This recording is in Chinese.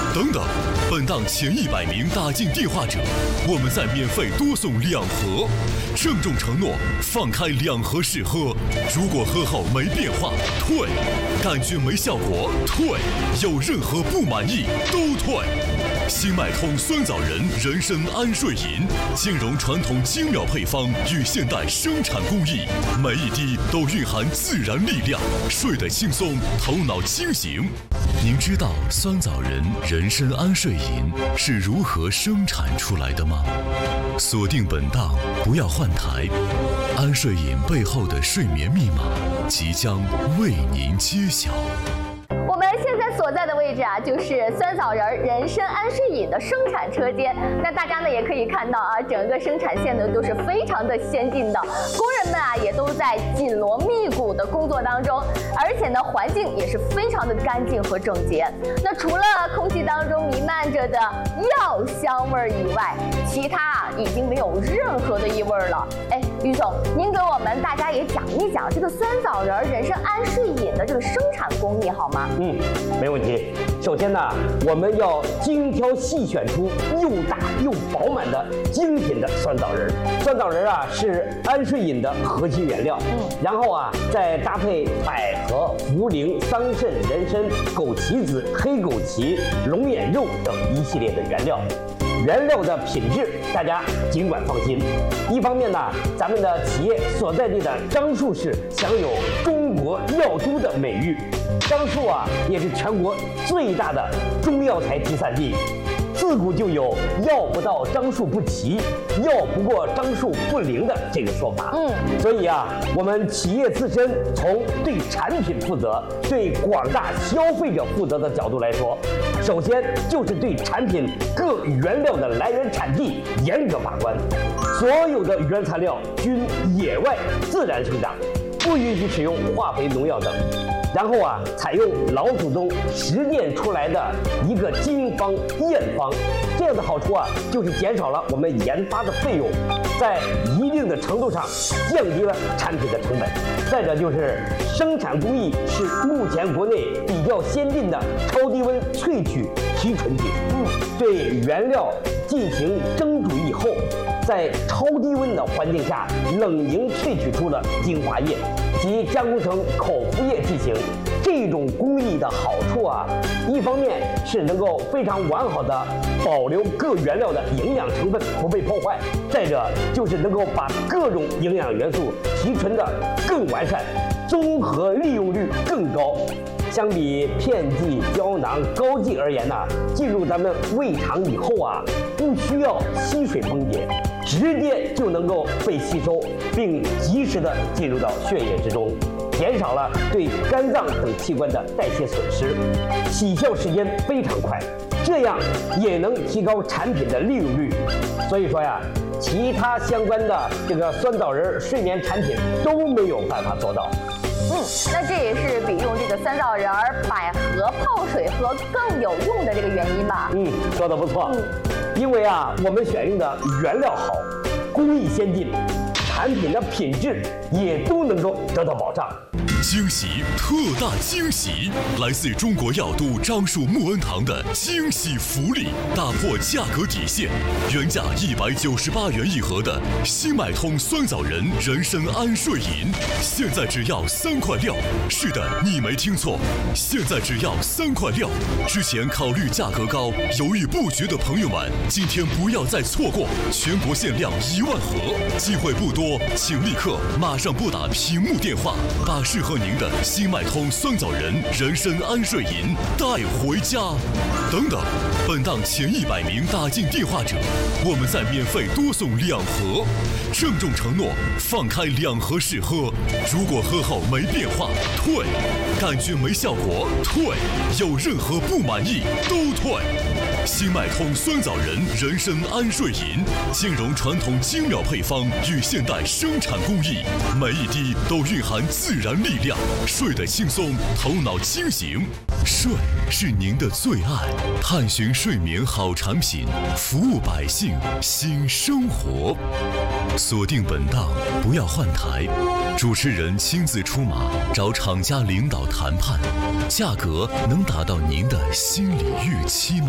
等等，本档前100名打进电话者，我们再免费多送2盒。郑重承诺，放开2盒试喝，如果喝后没变化退，感觉没效果退，有任何不满意都退。新脉通酸枣仁人参安睡饮，兼容传统精妙配方与现代生产工艺，每一滴都蕴含自然力量，睡得轻松，头脑清醒。您知道酸枣仁人参安睡饮是如何生产出来的吗？锁定本档，不要换台，安睡饮背后的睡眠密码即将为您揭晓。 我们现在所在的位置啊，就是酸枣仁人参安睡饮的生产车间。那大家呢也可以看到啊，整个生产线呢都是非常的先进的，工人们啊也都在紧锣密鼓的工作当中，而且呢环境也是非常的干净和整洁。那除了空气当中弥漫着的药香味以外，其他啊已经没有任何的异味了。哎，吕总，您给我们大家也讲一讲这个酸枣仁人参安睡饮的这个生产工艺好吗？ 没问题。首先呢，我们要精挑细选出又大又饱满的精品的酸枣仁。酸枣仁啊是安睡饮的核心原料。然后啊再搭配百合、茯苓、桑葚、人参、枸杞子、黑枸杞、龙眼肉等一系列的原料。原料的品质，大家尽管放心。一方面呢，咱们的企业所在地的樟树市享有中国药都的美誉，樟树啊也是全国最大的中药材集散地。自古就有“药不到樟树不齐，药不过樟树不灵”的这个说法。所以啊，我们企业自身从对产品负责、对广大消费者负责的角度来说，首先就是对产品各原料的来源产地严格把关，所有的原材料均野外自然生长，不允许使用化肥、农药等。然后啊，采用老祖宗实践出来的一个经方验方，这样的好处啊，就是减少了我们研发的费用，在一定的程度上降低了产品的成本。再者就是生产工艺是目前国内比较先进的超低温萃取提纯品。对原料进行蒸煮以后，在超低温的环境下冷凝萃取出了精华液，及加工成口服液进行。这种工艺的好处啊，一方面是能够非常完好的保留各原料的营养成分不被破坏，再者就是能够把各种营养元素提纯的更完善，综合利用率更高。相比片剂、胶囊、膏剂而言呢，进入咱们胃肠以后啊，不需要吸水崩解，直接就能够被吸收，并及时的进入到血液之中，减少了对肝脏等器官的代谢损失，起效时间非常快，这样也能提高产品的利用率。所以说呀，其他相关的这个酸枣仁睡眠产品都没有办法做到。 那这也是比用这个酸枣仁、百合泡水喝更有用的这个原因吧？ 说得不错。因为啊，我们选用的原料好，工艺先进，产品的品质也都能够得到保障。 惊喜，特大惊喜！来自中国药都樟树木恩堂的惊喜福利，打破价格底线，原价198元一盒的新脉通酸枣仁人参安睡饮，现在只要3块6。是的，你没听错，现在只要3块6。之前考虑价格高，犹豫不决的朋友们，今天不要再错过，全国限量1万盒，机会不多，请立刻马上拨打屏幕电话，把适合您的新脉通酸枣仁人参安睡饮带回家。等等，本档前100名打进电话者，我们再免费多送2盒。郑重承诺，放开2盒试喝，如果喝后没变化退，感觉没效果退，有任何不满意都退。新脉通酸枣仁人参安睡饮，兼容传统精妙配方与现代生产工艺，每一滴都蕴含自然力量，睡得轻松，头脑清醒。睡是您的最爱，探寻睡眠好产品，服务百姓新生活。锁定本档，不要换台，主持人亲自出马，找厂家领导谈判，价格能达到您的心理预期吗？